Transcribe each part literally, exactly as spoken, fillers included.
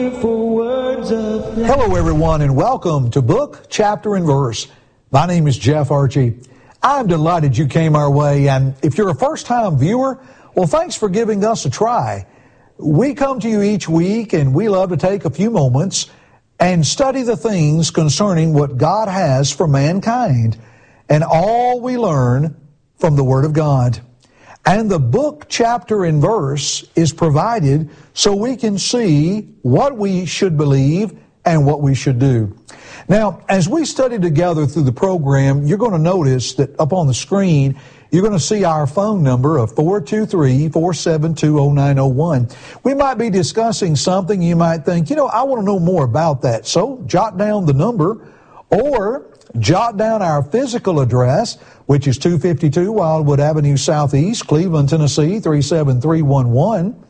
Hello, everyone, and welcome to Book, Chapter, and Verse. My name is Jeff Archie. I'm delighted you came our way, and if you're a first-time viewer, well, thanks for giving us a try. We come to you each week, and we love to take a few moments and study the things concerning what God has for mankind, and all we learn from the Word of God. And the book, chapter, and verse is provided so we can see what we should believe and what we should do. Now, as we study together through the program, you're going to notice that up on the screen, you're going to see our phone number of four two three, four seven two, zero nine zero one. We might be discussing something you might think, you know, I want to know more about that. So jot down the number or jot down our physical address, which is two fifty-two Wildwood Avenue Southeast, Cleveland, Tennessee, three seven three one one,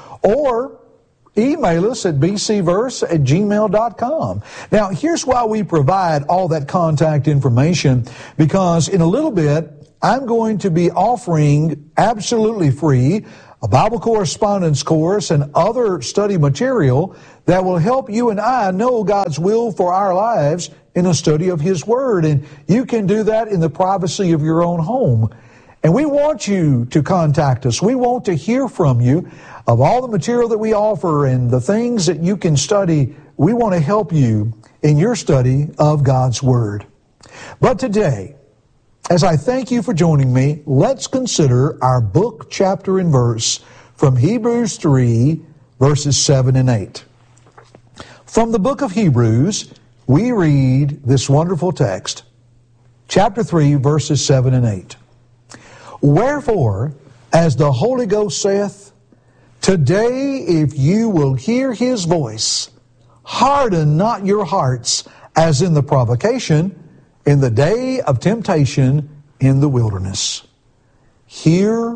or email us at b c verse at gmail dot com. Now, here's why we provide all that contact information, because in a little bit, I'm going to be offering absolutely free a Bible correspondence course and other study material that will help you and I know God's will for our lives in a study of His Word. And you can do that in the privacy of your own home. And we want you to contact us. We want to hear from you of all the material that we offer and the things that you can study. We want to help you in your study of God's Word. But today, as I thank you for joining me, let's consider our book, chapter, and verse from Hebrews three, verses seven and eight. From the book of Hebrews, we read this wonderful text, chapter three, verses seven and eight. Wherefore, as the Holy Ghost saith, today if you will hear His voice, harden not your hearts as in the provocation, in the day of temptation in the wilderness. Hear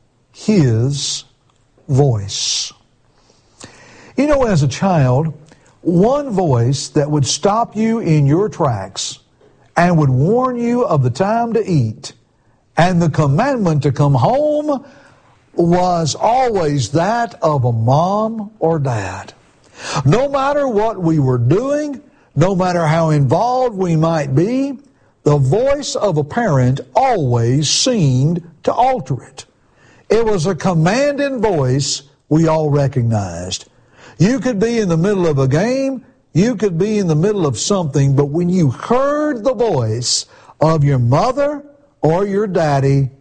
His voice. You know, as a child, one voice that would stop you in your tracks and would warn you of the time to eat and the commandment to come home was always that of a mom or dad. No matter what we were doing, no matter how involved we might be, the voice of a parent always seemed to alter it. It was a commanding voice we all recognized. You could be in the middle of a game, you could be in the middle of something, but when you heard the voice of your mother or your daddy,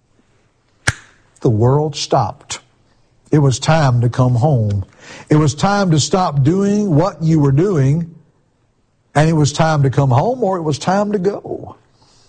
the world stopped. It was time to come home. It was time to stop doing what you were doing, and it was time to come home, or it was time to go.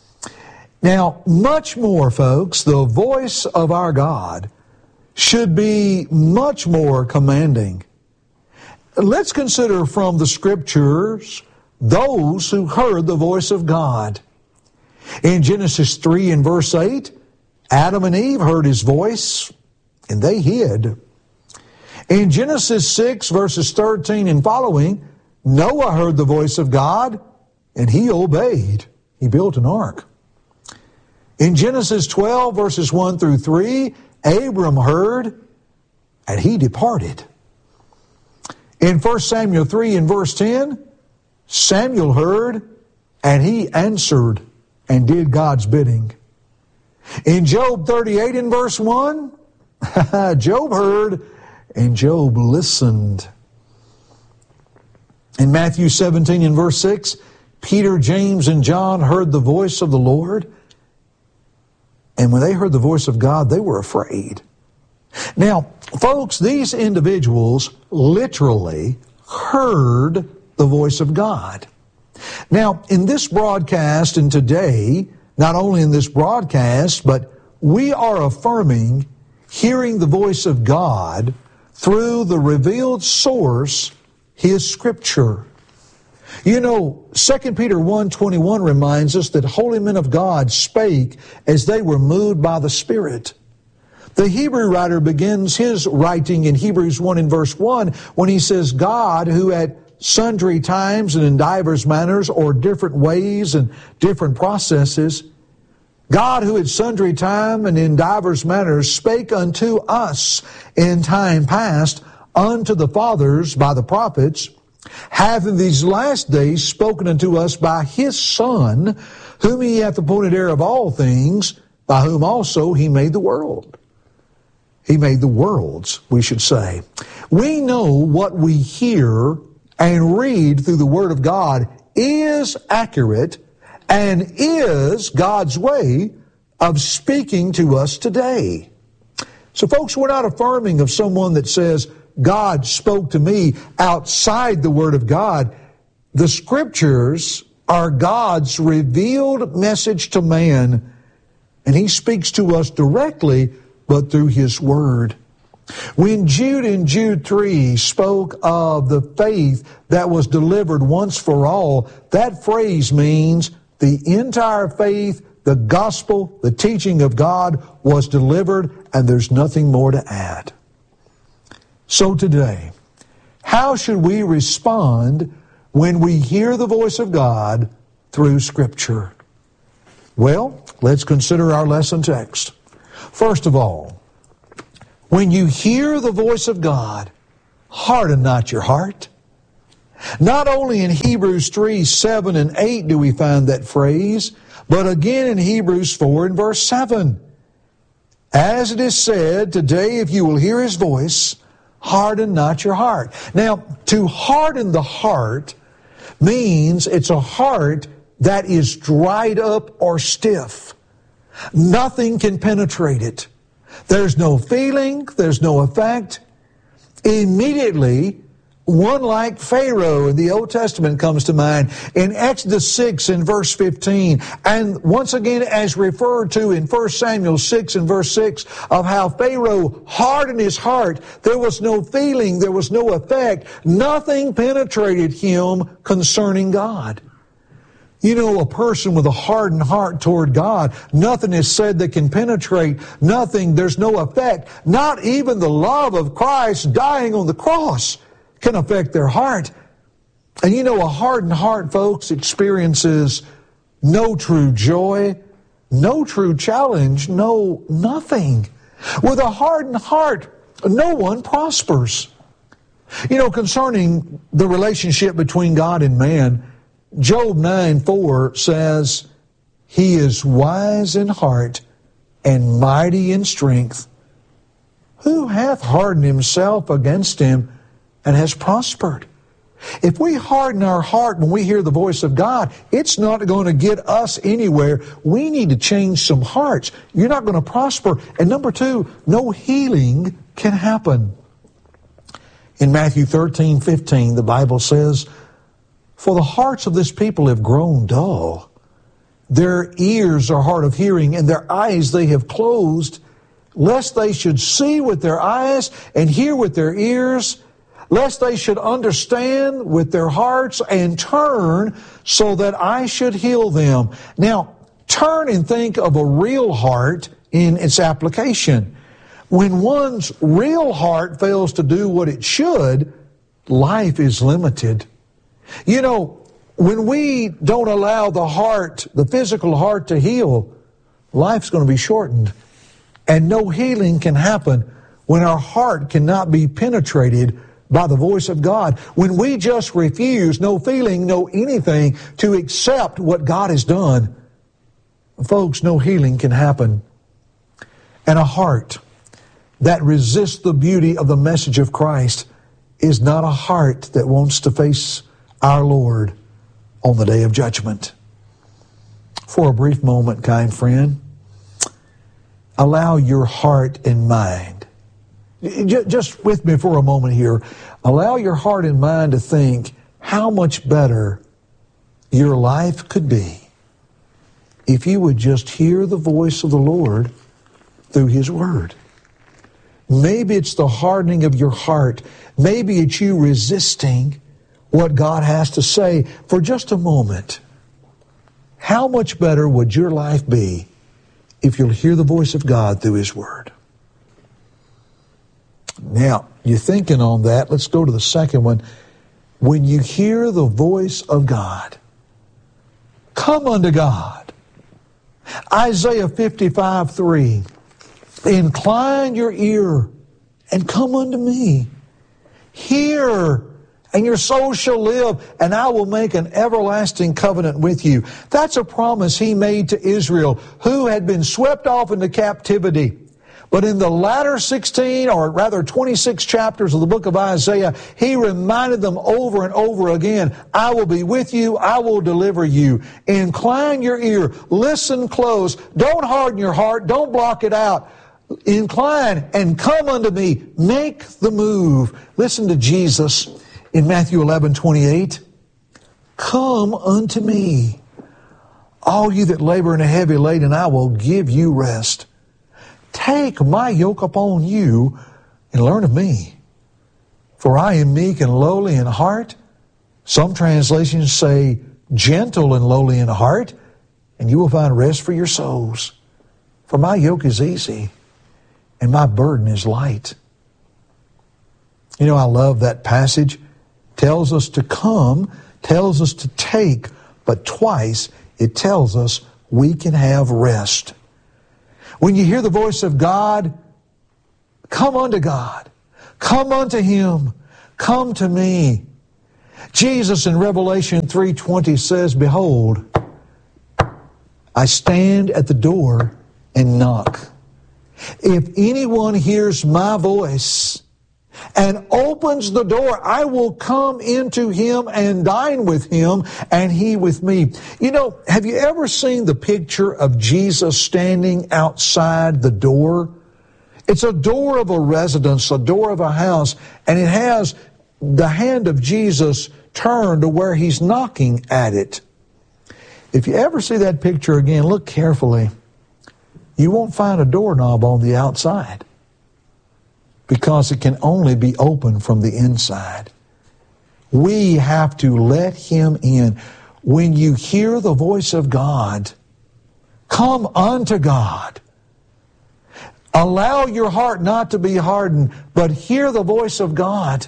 Now, much more, folks, the voice of our God should be much more commanding. Let's consider from the Scriptures those who heard the voice of God. In Genesis three and verse eight, Adam and Eve heard His voice, and they hid. In Genesis six, verses thirteen and following, Noah heard the voice of God, and he obeyed. He built an ark. In Genesis twelve, verses one through three, Abram heard, and he departed. In First Samuel three and verse ten, Samuel heard, and he answered and did God's bidding. In Job thirty-eight and verse one, Job heard, and Job listened. In Matthew seventeen and verse six, Peter, James, and John heard the voice of the Lord. And when they heard the voice of God, they were afraid. Now, folks, these individuals literally heard the voice of God. Now, in this broadcast and today, not only in this broadcast, but we are affirming hearing the voice of God through the revealed source, His Scripture. You know, Second Peter one twenty-one reminds us that holy men of God spake as they were moved by the Spirit. The Hebrew writer begins his writing in Hebrews one and verse one when he says, God, who at sundry times and in divers manners or different ways and different processes, God who at sundry time and in divers manners spake unto us in time past unto the fathers by the prophets, hath in these last days spoken unto us by his Son, whom he hath appointed heir of all things, by whom also he made the world. He made the worlds, we should say. We know what we hear and read through the Word of God is accurate and is God's way of speaking to us today. So folks, we're not affirming of someone that says, God spoke to me outside the Word of God. The Scriptures are God's revealed message to man, and He speaks to us directly, but through His Word. When Jude in Jude three spoke of the faith that was delivered once for all, that phrase means the entire faith, the gospel, the teaching of God was delivered, and there's nothing more to add. So today, how should we respond when we hear the voice of God through Scripture? Well, let's consider our lesson text. First of all, when you hear the voice of God, harden not your heart. Not only in Hebrews three, seven, and eight do we find that phrase, but again in Hebrews four and verse seven. As it is said, today if you will hear His voice, harden not your heart. Now, to harden the heart means it's a heart that is dried up or stiff. Nothing can penetrate it. There's no feeling, there's no effect. Immediately, one like Pharaoh in the Old Testament comes to mind in Exodus six and verse fifteen. And once again, as referred to in First Samuel six and verse six, of how Pharaoh hardened his heart. There was no feeling, there was no effect. Nothing penetrated him concerning God. You know, a person with a hardened heart toward God, nothing is said that can penetrate, nothing, there's no effect. Not even the love of Christ dying on the cross can affect their heart. And you know, a hardened heart, folks, experiences no true joy, no true challenge, no nothing. With a hardened heart, no one prospers. You know, concerning the relationship between God and man, Job nine four says, He is wise in heart and mighty in strength. Who hath hardened himself against him and has prospered? If we harden our heart when we hear the voice of God, it's not going to get us anywhere. We need to change some hearts. You're not going to prosper. And number two, no healing can happen. In Matthew thirteen fifteen, the Bible says, For the hearts of this people have grown dull. Their ears are hard of hearing, and their eyes they have closed, lest they should see with their eyes and hear with their ears, lest they should understand with their hearts and turn so that I should heal them. Now, turn and think of a real heart in its application. When one's real heart fails to do what it should, life is limited. You know, when we don't allow the heart, the physical heart to heal, life's going to be shortened. And no healing can happen when our heart cannot be penetrated by the voice of God. When we just refuse, no feeling, no anything, to accept what God has done, folks, no healing can happen. And a heart that resists the beauty of the message of Christ is not a heart that wants to face our Lord on the day of judgment. For a brief moment, kind friend, allow your heart and mind, just with me for a moment here, allow your heart and mind to think how much better your life could be if you would just hear the voice of the Lord through His Word. Maybe it's the hardening of your heart. Maybe it's you resisting what God has to say for just a moment. How much better would your life be if you'll hear the voice of God through His Word? Now, you're thinking on that. Let's go to the second one. When you hear the voice of God, come unto God. Isaiah fifty-five three. Incline your ear and come unto me. Hear, and your soul shall live, and I will make an everlasting covenant with you. That's a promise he made to Israel, who had been swept off into captivity. But in the latter sixteen, or rather twenty-six chapters of the book of Isaiah, he reminded them over and over again, I will be with you, I will deliver you. Incline your ear, listen close, don't harden your heart, don't block it out. Incline and come unto me, make the move. Listen to Jesus in Matthew eleven twenty-eight. Come unto me, all you that labor and are heavy laden, I will give you rest. Take my yoke upon you and learn of me. For I am meek and lowly in heart. Some translations say gentle and lowly in heart, and you will find rest for your souls. For my yoke is easy and my burden is light. You know, I love that passage. Tells us to come, tells us to take, but twice it tells us we can have rest. When you hear the voice of God, come unto God. Come unto Him. Come to me. Jesus in Revelation three twenty says, Behold, I stand at the door and knock. If anyone hears my voice and opens the door, I will come into him and dine with him, and he with me. You know, have you ever seen the picture of Jesus standing outside the door? It's a door of a residence, a door of a house, and it has the hand of Jesus turned to where he's knocking at it. If you ever see that picture again, look carefully. You won't find a doorknob on the outside, because it can only be opened from the inside. We have to let Him in. When you hear the voice of God, come unto God. Allow your heart not to be hardened, but hear the voice of God.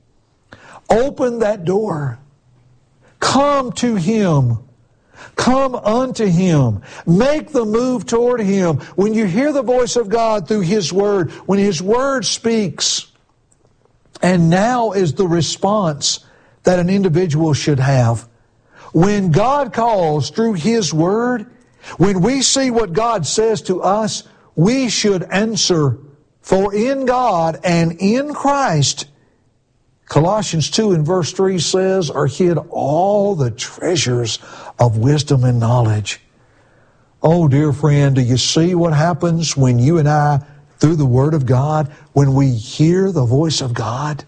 Open that door. Come to Him. Come unto Him. Make the move toward Him. When you hear the voice of God through His Word, when His Word speaks, and now is the response that an individual should have. When God calls through His Word, when we see what God says to us, we should answer. For in God and in Christ, Colossians two and verse three says, are hid all the treasures of wisdom and knowledge. Oh, dear friend, do you see what happens when you and I, through the Word of God, when we hear the voice of God?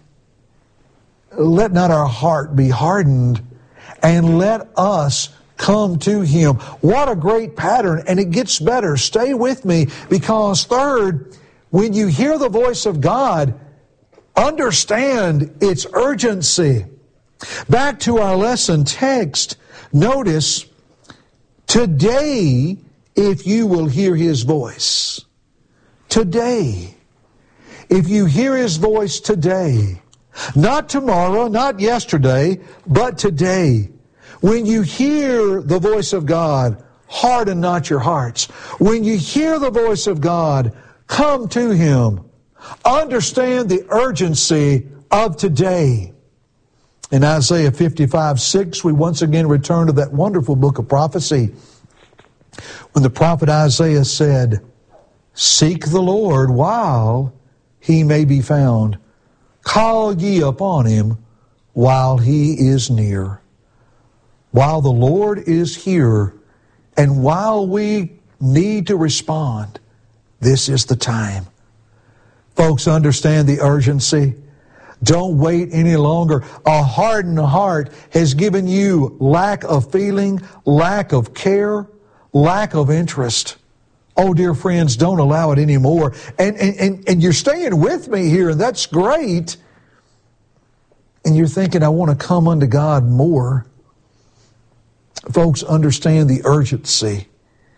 Let not our heart be hardened, and let us come to Him. What a great pattern, and it gets better. Stay with me, because third, when you hear the voice of God, understand its urgency. Back to our lesson text, notice, today, if you will hear His voice. Today. If you hear His voice today. Not tomorrow, not yesterday, but today. When you hear the voice of God, harden not your hearts. When you hear the voice of God, come to Him. Understand the urgency of today. In Isaiah fifty-five six, we once again return to that wonderful book of prophecy, when the prophet Isaiah said, Seek the Lord while He may be found. Call ye upon Him while He is near. While the Lord is here, and while we need to respond, this is the time. Folks, understand the urgency. Don't wait any longer. A hardened heart has given you lack of feeling, lack of care, lack of interest. Oh, dear friends, don't allow it anymore. And, and, and you're staying with me here, and that's great. And you're thinking, I want to come unto God more. Folks, understand the urgency.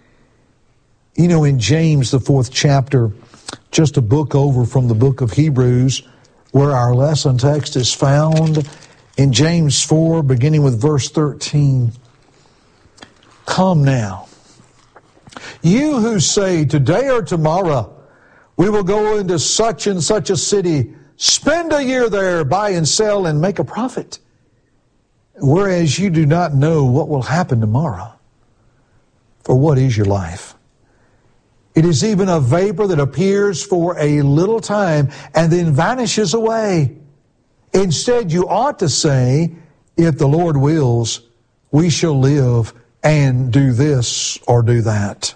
You know, in James, the fourth chapter, just a book over from the book of Hebrews, where our lesson text is found, in James four, beginning with verse thirteen. Come now, you who say, today or tomorrow, we will go into such and such a city Spend a year there, buy and sell and make a profit. Whereas you do not know what will happen tomorrow. For what is your life? It is even a vapor that appears for a little time and then vanishes away. Instead, you ought to say, if the Lord wills, we shall live and do this or do that.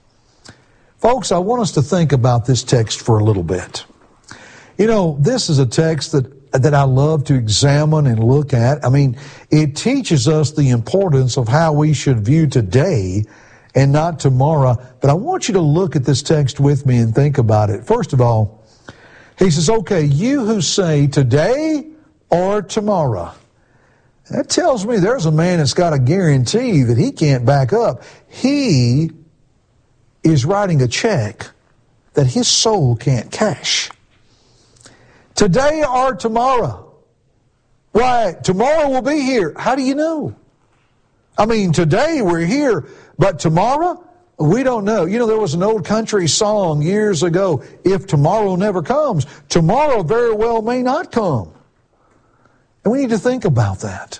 Folks, I want us to think about this text for a little bit. You know, this is a text that, that I love to examine and look at. I mean, it teaches us the importance of how we should view today and not tomorrow. But I want you to look at this text with me and think about it. First of all, he says, okay, you who say today or tomorrow. That tells me there's a man that's got a guarantee that he can't back up. He is writing a check that his soul can't cash. Today or tomorrow. Why, tomorrow will be here. How do you know? I mean, today we're here, but tomorrow, we don't know. You know, there was an old country song years ago, if tomorrow never comes, tomorrow very well may not come. And we need to think about that.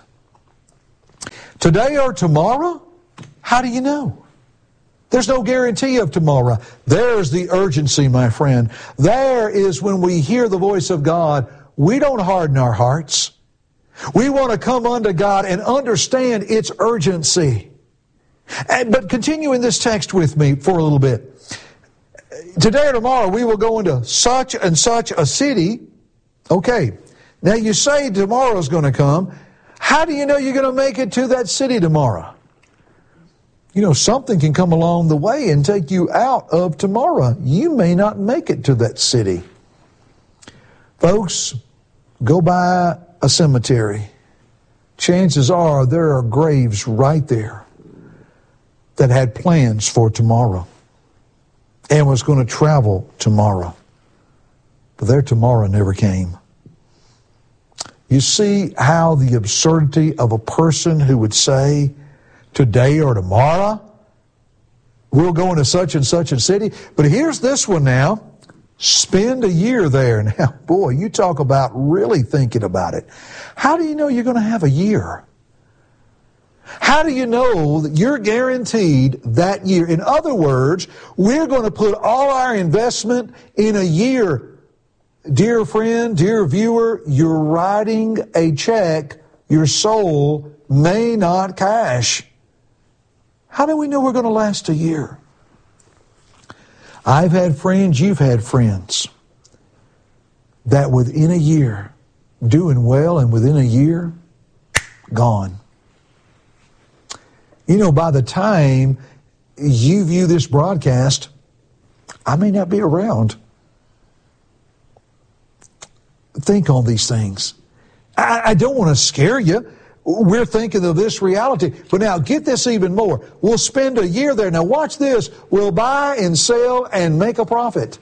Today or tomorrow, how do you know? There's no guarantee of tomorrow. There's the urgency, my friend. There is when we hear the voice of God, we don't harden our hearts. We want to come unto God and understand its urgency. And, but continue in this text with me for a little bit. Today or tomorrow we will go into such and such a city. Okay. Now you say tomorrow's going to come. How do you know you're going to make it to that city tomorrow? You know, something can come along the way and take you out of tomorrow. You may not make it to that city. Folks, go by a cemetery. Chances are there are graves right there that had plans for tomorrow and was going to travel tomorrow. But their tomorrow never came. You see how the absurdity of a person who would say, today or tomorrow, we'll go into such and such a city. But here's this one now. Spend a year there. Now, boy, you talk about really thinking about it. How do you know you're going to have a year? How do you know that you're guaranteed that year? In other words, we're going to put all our investment in a year. Dear friend, dear viewer, you're writing a check your soul may not cash. How do we know we're going to last a year? I've had friends, you've had friends, that within a year, doing well, and within a year, gone. You know, by the time you view this broadcast, I may not be around. Think on these things. I, I don't want to scare you. We're thinking of this reality. But now, get this even more. We'll spend a year there. Now, watch this. We'll buy and sell and make a profit.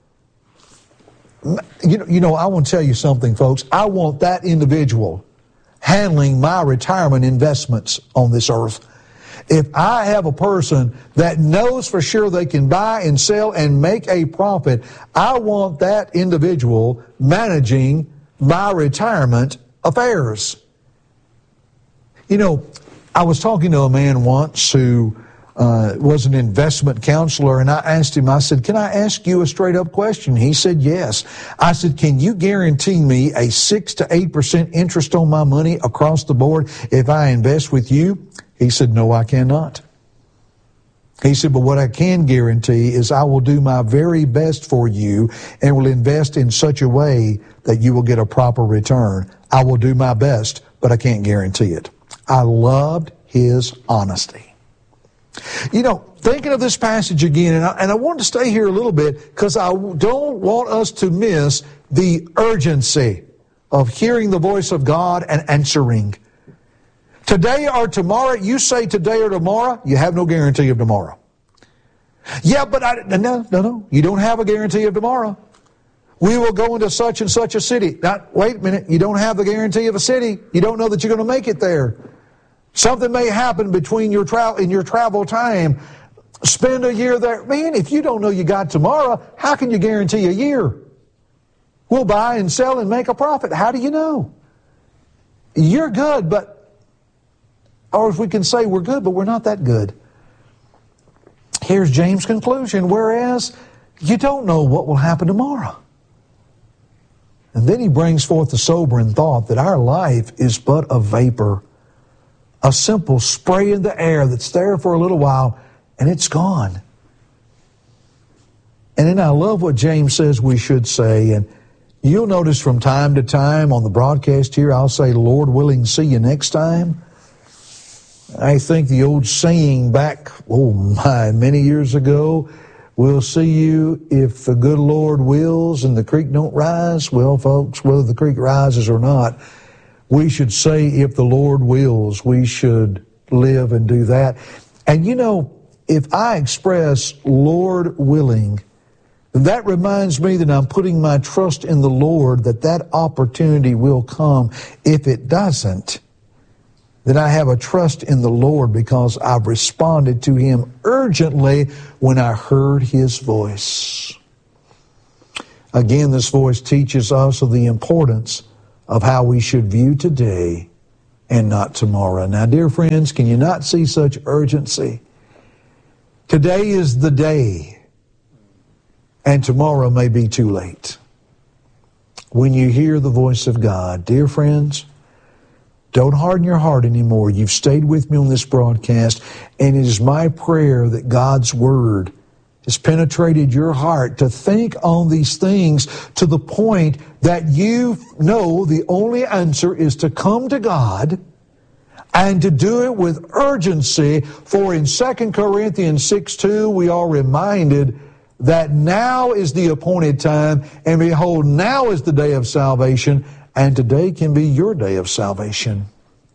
You know, you know, I want to tell you something, folks. I want that individual handling my retirement investments on this earth. If I have a person that knows for sure they can buy and sell and make a profit, I want that individual managing my retirement affairs. You know, I was talking to a man once who uh, was an investment counselor, and I asked him, I said, can I ask you a straight up question? He said, yes. I said, can you guarantee me a six to eight percent interest on my money across the board if I invest with you? He said, no, I cannot. He said, but what I can guarantee is I will do my very best for you and will invest in such a way that you will get a proper return. I will do my best, but I can't guarantee it. I loved his honesty. You know, thinking of this passage again, and I, and I want to stay here a little bit because I don't want us to miss the urgency of hearing the voice of God and answering. Today or tomorrow, you say today or tomorrow, you have no guarantee of tomorrow. Yeah, but I, no, no, no, you don't have a guarantee of tomorrow. We will go into such and such a city. Now, wait a minute, you don't have the guarantee of a city. You don't know that you're going to make it there. Something may happen between your travel in your travel time. Spend a year there. Man, if you don't know you got tomorrow, how can you guarantee a year? We'll buy and sell and make a profit. How do you know? You're good, but, or if we can say we're good, but we're not that good. Here's James' conclusion, whereas you don't know what will happen tomorrow. And then he brings forth the sobering thought that our life is but a vapor, a simple spray in the air that's there for a little while, and it's gone. And then I love what James says we should say, and you'll notice from time to time on the broadcast here, I'll say, Lord willing, see you next time. I think the old saying back, oh my, many years ago, we'll see you if the good Lord wills and the creek don't rise. Well, folks, whether the creek rises or not, we should say if the Lord wills, we should live and do that. And you know, if I express Lord willing, that reminds me that I'm putting my trust in the Lord, that that opportunity will come. If it doesn't, then I have a trust in the Lord because I've responded to Him urgently when I heard His voice. Again, this voice teaches us of the importance of how we should view today and not tomorrow. Now, dear friends, can you not see such urgency? Today is the day. And tomorrow may be too late. When you hear the voice of God, dear friends, don't harden your heart anymore. You've stayed with me on this broadcast, and it is my prayer that God's Word has penetrated your heart to think on these things to the point that you know the only answer is to come to God and to do it with urgency. For in Second Corinthians six two, we are reminded that now is the appointed time, and behold, now is the day of salvation, and today can be your day of salvation.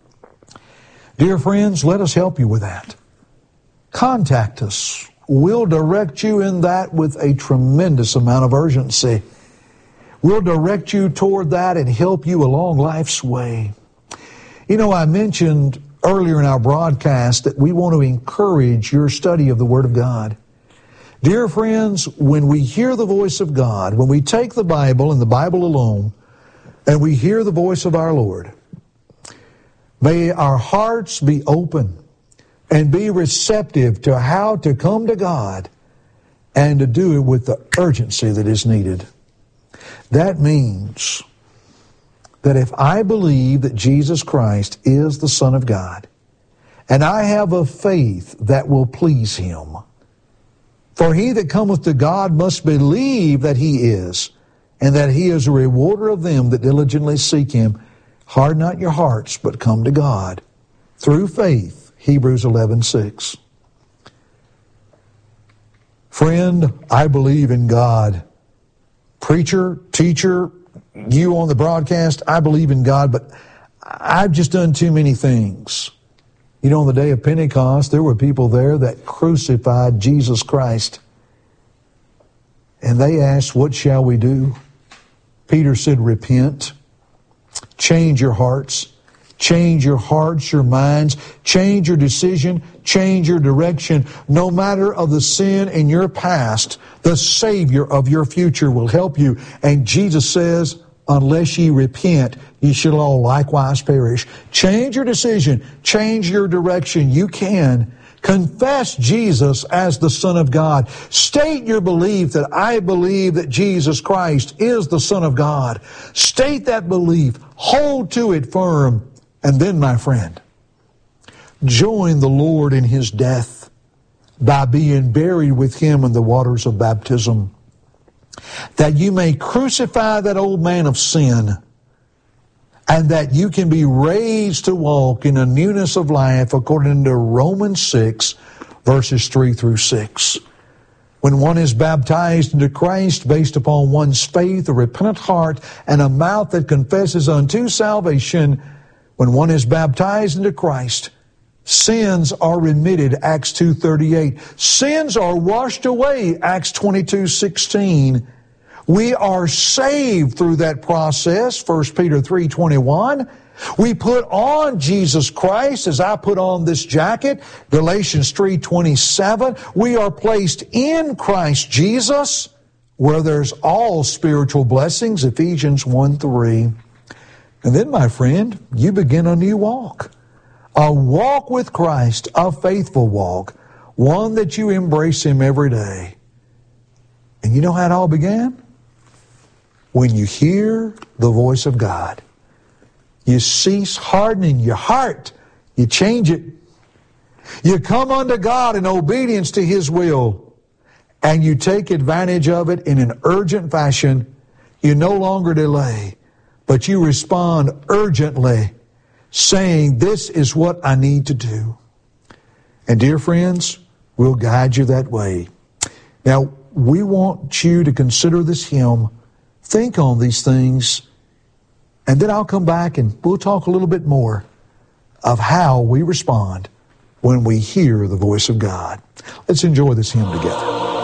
Dear friends, let us help you with that. Contact us. We'll direct you in that with a tremendous amount of urgency. We'll direct you toward that and help you along life's way. You know, I mentioned earlier in our broadcast that we want to encourage your study of the Word of God. Dear friends, when we hear the voice of God, when we take the Bible and the Bible alone, and we hear the voice of our Lord, may our hearts be open and be receptive to how to come to God and to do it with the urgency that is needed. That means that if I believe that Jesus Christ is the Son of God, and I have a faith that will please Him, for he that cometh to God must believe that He is, and that He is a rewarder of them that diligently seek Him. Harden not your hearts, but come to God through faith. Hebrews eleven six. Friend, I believe in God. Preacher, teacher, you on the broadcast, I believe in God, but I've just done too many things. You know, on the day of Pentecost, there were people there that crucified Jesus Christ. And they asked, what shall we do? Peter said, repent. Change your hearts. Change your hearts, your minds. Change your decision. Change your direction. No matter of the sin in your past, the Savior of your future will help you. And Jesus says, unless ye repent, ye shall all likewise perish. Change your decision. Change your direction. You can. Confess Jesus as the Son of God. State your belief that I believe that Jesus Christ is the Son of God. State that belief. Hold to it firm. And then, my friend, join the Lord in His death by being buried with Him in the waters of baptism, that you may crucify that old man of sin, and that you can be raised to walk in a newness of life according to Romans six, verses three through six. When one is baptized into Christ based upon one's faith, a repentant heart, and a mouth that confesses unto salvation, when one is baptized into Christ, sins are remitted, Acts two thirty-eight. Sins are washed away, Acts twenty-two sixteen. We are saved through that process, First Peter three twenty-one. We put on Jesus Christ as I put on this jacket, Galatians three twenty-seven. We are placed in Christ Jesus. where there's all spiritual blessings, Ephesians one three. And then, my friend, you begin a new walk. A walk with Christ, a faithful walk, one that you embrace Him every day. And you know how it all began? When you hear the voice of God. You cease hardening your heart. You change it. You come unto God in obedience to His will. And you take advantage of it in an urgent fashion. You no longer delay, but you respond urgently, saying, this is what I need to do. And dear friends, we'll guide you that way. Now, we want you to consider this hymn, think on these things, and then I'll come back and we'll talk a little bit more of how we respond when we hear the voice of God. Let's enjoy this hymn together.